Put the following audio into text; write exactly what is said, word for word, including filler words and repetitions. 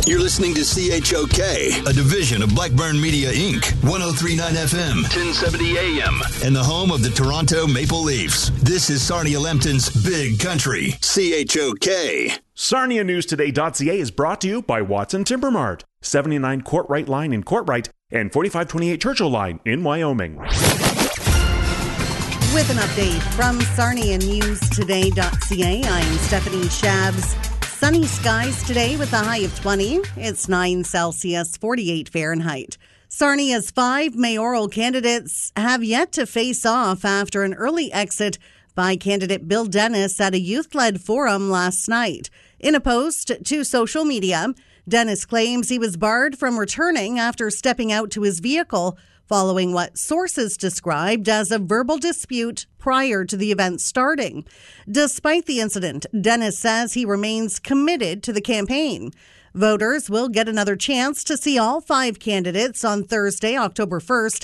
You're listening to C H O K, a division of Blackburn Media, Incorporated, ten thirty-nine F M, ten seventy A M, and the home of the Toronto Maple Leafs. This is Sarnia Lempton's Big Country, C H O K. Sarnia News Today dot C A is brought to you by Watson Timber Mart, seventy-nine Courtright Line in Courtright and forty-five twenty-eight Churchill Line in Wyoming. With an update from Sarnia News Today dot C A, I'm Stephanie Shabs. Sunny skies today with a high of twenty. It's nine Celsius, forty-eight Fahrenheit. Sarnia's five mayoral candidates have yet to face off after an early exit by candidate Bill Dennis at a youth-led forum last night. In a post to social media, Dennis claims he was barred from returning after stepping out to his vehicle following what sources described as a verbal dispute prior to the event starting. Despite the incident, Dennis says he remains committed to the campaign. Voters will get another chance to see all five candidates on Thursday, October first,